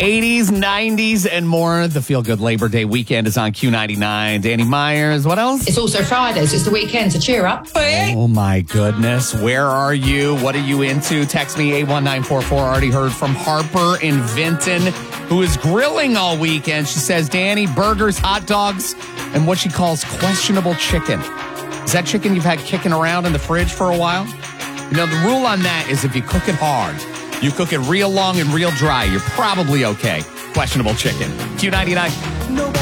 80s, 90s, and more. The Feel Good Labor Day weekend is on Q99. Danny Myers, what else? It's also Friday, so it's the weekend, so cheer up. Oh, my goodness. Where are you? What are you into? Text me, 81944. Already heard from Harper in Vinton, who is grilling all weekend. She says, Danny, burgers, hot dogs, and what she calls questionable chicken. Is that chicken you've had kicking around in the fridge for a while? You know, the rule on that is if you cook it hard, you cook it real long and real dry, you're probably okay. Questionable chicken. Q99.